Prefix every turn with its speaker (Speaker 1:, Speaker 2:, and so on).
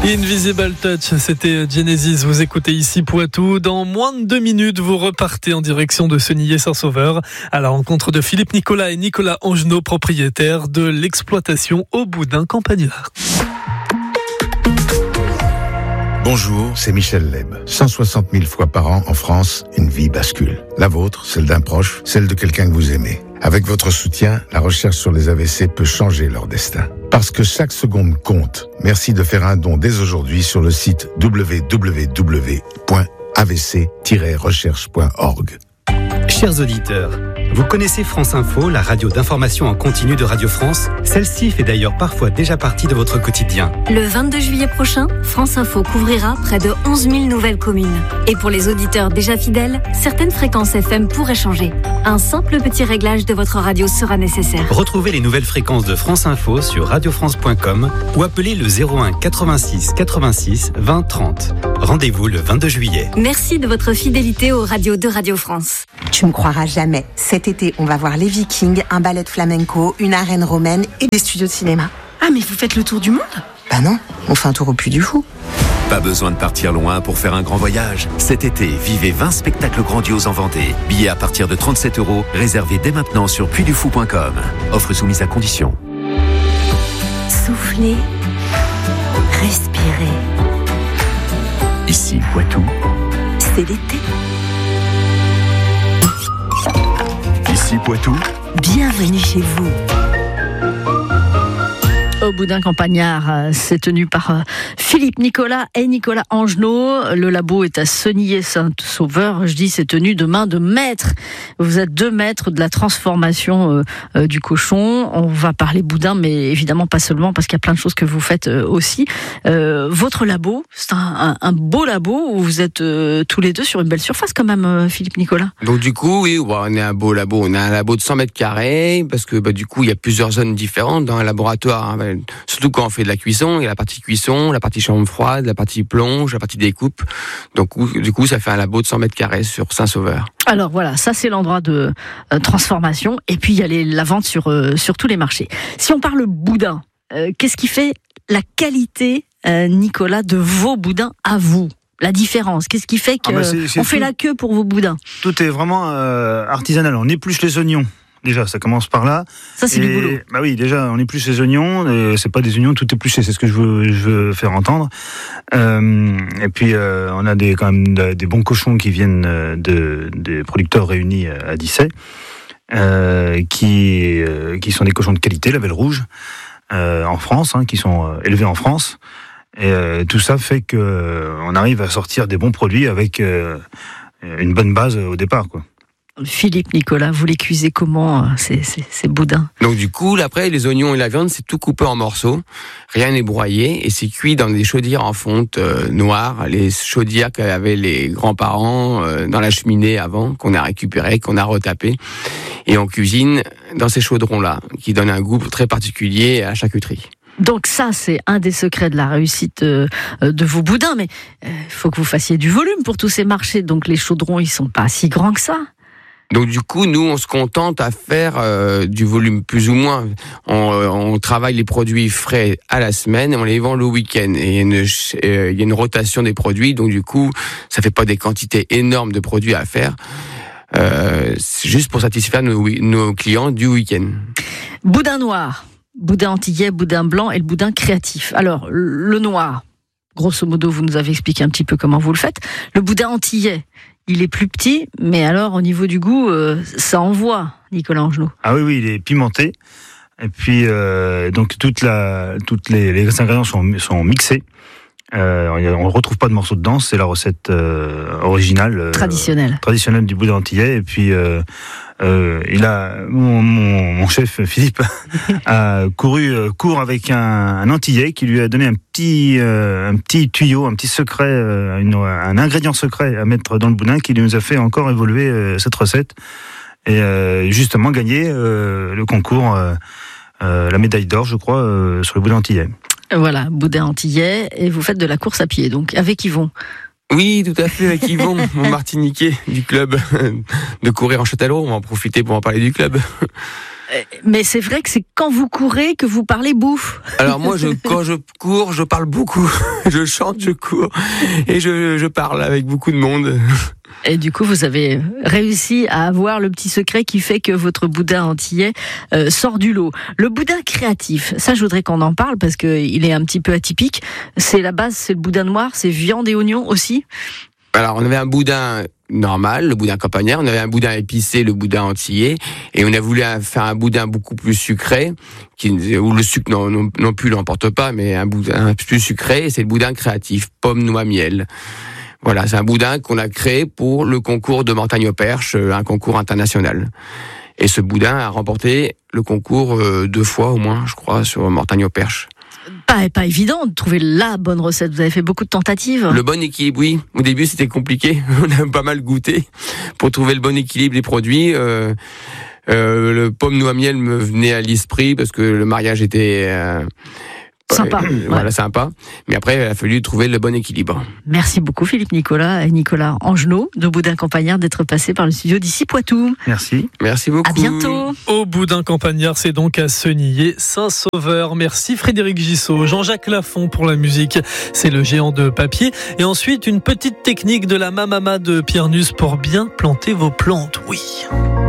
Speaker 1: Invisible Touch, c'était Genesis. Vous écoutez ici Poitou. Dans moins de 2 minutes, vous repartez en direction de Senillé-Saint-Sauveur à la rencontre de Philippe Nicolas et Nicolas Angenot, propriétaires de l'exploitation Au Boudin Campagnard.
Speaker 2: Bonjour, c'est Michel Leb. 160 000 fois par an en France, une vie bascule. La vôtre, celle d'un proche, celle de quelqu'un que vous aimez. Avec votre soutien, la recherche sur les AVC peut changer leur destin. Parce que chaque seconde compte. Merci de faire un don dès aujourd'hui sur le site www.avc-recherche.org.
Speaker 3: Chers auditeurs, vous connaissez France Info, la radio d'information en continu de Radio France? Celle-ci fait d'ailleurs parfois déjà partie de votre quotidien.
Speaker 4: Le 22 juillet prochain, France Info couvrira près de 11 000 nouvelles communes. Et pour les auditeurs déjà fidèles, certaines fréquences FM pourraient changer. Un simple petit réglage de votre radio sera nécessaire.
Speaker 3: Retrouvez les nouvelles fréquences de France Info sur radiofrance.com ou appelez le 01 86 86 20 30. Rendez-vous le 22 juillet.
Speaker 4: Merci de votre fidélité aux radios de Radio France.
Speaker 5: Tu ne croiras jamais. Cet été, on va voir les Vikings, un ballet de flamenco, une arène romaine et des studios de cinéma.
Speaker 6: Ah, mais vous faites le tour du monde?
Speaker 5: Bah non, on fait un tour au Puy du Fou.
Speaker 7: Pas besoin de partir loin pour faire un grand voyage. Cet été, vivez 20 spectacles grandioses en Vendée. Billets à partir de 37 €, réservés dès maintenant sur puydufou.com. Offre soumise à condition.
Speaker 4: Soufflez, respirez.
Speaker 7: Ici Poitou.
Speaker 4: C'est l'été.
Speaker 7: Ici Poitou.
Speaker 4: Bienvenue chez vous.
Speaker 6: Au Boudin Campagnard, c'est tenu par Philippe Nicolas et Nicolas Angenot. Le labo est à Senillé-Saint-Sauveur. Je dis c'est tenu de main de maître. Vous êtes 2 maîtres de la transformation du cochon. On va parler boudin, mais évidemment pas seulement, parce qu'il y a plein de choses que vous faites aussi. Votre labo, c'est un beau labo où vous êtes tous les deux sur une belle surface quand même, Philippe Nicolas.
Speaker 8: Donc du coup, oui, on est un beau labo. On a un labo de 100 mètres carrés, parce que du coup, il y a plusieurs zones différentes dans un laboratoire. Hein. Surtout quand on fait de la cuisson, il y a la partie cuisson, la partie chambre froide, la partie plonge, la partie découpe. Donc du coup, ça fait un labo de 100 mètres carrés sur Saint-Sauveur.
Speaker 6: Alors voilà, ça c'est l'endroit de transformation. Et puis il y a la vente sur tous les marchés. Si on parle boudin, qu'est-ce qui fait la qualité, Nicolas, de vos boudins à vous? La différence, qu'est-ce qui fait qu'on fait la queue pour vos boudins?
Speaker 9: Tout est vraiment artisanal. On épluche les oignons. Déjà, ça commence par là.
Speaker 6: Ça, c'est du boulot.
Speaker 9: Bah oui, déjà, on épluche les oignons. Et c'est pas des oignons tout épluchés, c'est ce que je veux faire entendre. Et puis, on a quand même des bons cochons qui viennent des producteurs réunis à Dissay, qui sont des cochons de qualité, la Belle Rouge, en France, hein, qui sont élevés en France. Et tout ça fait que on arrive à sortir des bons produits avec une bonne base au départ, quoi.
Speaker 6: Philippe Nicolas, vous les cuisez comment, ces boudins?
Speaker 8: Donc du coup, après, les oignons et la viande, c'est tout coupé en morceaux, rien n'est broyé, et c'est cuit dans des chaudières en fonte noire, les chaudières qu'avaient les grands-parents dans la cheminée avant, qu'on a récupéré, qu'on a retapé, et on cuisine dans ces chaudrons-là, qui donnent un goût très particulier à la charcuterie.
Speaker 6: Donc ça, c'est un des secrets de la réussite de vos boudins, mais il faut que vous fassiez du volume pour tous ces marchés, donc les chaudrons, ils sont pas si grands que ça.
Speaker 8: Donc du coup, nous, on se contente à faire du volume plus ou moins. On travaille les produits frais à la semaine et on les vend le week-end. Et il y a une rotation des produits, donc du coup, ça fait pas des quantités énormes de produits à faire. C'est juste pour satisfaire nos clients du week-end.
Speaker 6: Boudin noir, boudin antillais, boudin blanc et le boudin créatif. Alors, le noir, grosso modo, vous nous avez expliqué un petit peu comment vous le faites. Le boudin antillais, il est plus petit, mais alors au niveau du goût, ça envoie, Nicolas Angenot.
Speaker 9: Ah oui, il est pimenté. Et puis donc toutes les ingrédients sont mixés. On ne retrouve pas de morceaux dedans, c'est la recette originale, traditionnelle du boudin antillais. Et puis mon chef Philippe court avec un antillais qui lui a donné un petit tuyau, un petit secret, un ingrédient secret à mettre dans le boudin qui nous a fait encore évoluer cette recette et justement gagner le concours, la médaille d'or, je crois, sur le boudin antillais.
Speaker 6: Voilà, boudin antillais, et vous faites de la course à pied, donc avec Yvon.
Speaker 8: Oui, tout à fait, avec Yvon, mon Martiniquais du club de courir en Châtellerault. On va en profiter pour en parler du club.
Speaker 6: Mais c'est vrai que c'est quand vous courez que vous parlez bouffe.
Speaker 8: Alors moi, quand je cours, je parle beaucoup. Je chante, je cours et je parle avec beaucoup de monde.
Speaker 6: Et du coup, vous avez réussi à avoir le petit secret qui fait que votre boudin antillais sort du lot. Le boudin créatif, ça je voudrais qu'on en parle parce qu'il est un petit peu atypique. C'est la base, c'est le boudin noir, c'est viande et oignons aussi.
Speaker 8: Alors on avait un boudin normal, le boudin campagnard, on avait un boudin épicé, le boudin antillais, et on a voulu faire un boudin beaucoup plus sucré, où le sucre non plus l'emporte pas, mais un boudin plus sucré, et c'est le boudin créatif, pomme, noix, miel. Voilà, c'est un boudin qu'on a créé pour le concours de Mortagne-au-Perche, un concours international. Et ce boudin a remporté le concours 2 fois au moins, je crois, sur Mortagne-au-Perche.
Speaker 6: Pas évident de trouver la bonne recette. Vous avez fait beaucoup de tentatives.
Speaker 8: Le bon équilibre, oui. Au début, c'était compliqué. On a pas mal goûté pour trouver le bon équilibre des produits. Le pomme noix miel me venait à l'esprit parce que le mariage était
Speaker 6: sympa.
Speaker 8: Voilà, sympa. Mais après, il a fallu trouver le bon équilibre.
Speaker 6: Merci beaucoup Philippe Nicolas et Nicolas Angenot de Boudin Campagnard d'être passé par le studio d'ici Poitou.
Speaker 9: Merci.
Speaker 8: Merci beaucoup.
Speaker 6: À bientôt.
Speaker 1: Au Boudin Campagnard, c'est donc à Senillé, Saint-Sauveur. Merci Frédéric Gissot. Jean-Jacques Lafont pour la musique. C'est le géant de papier. Et ensuite, une petite technique de la Mamama de Pierre Nusse pour bien planter vos plantes. Oui.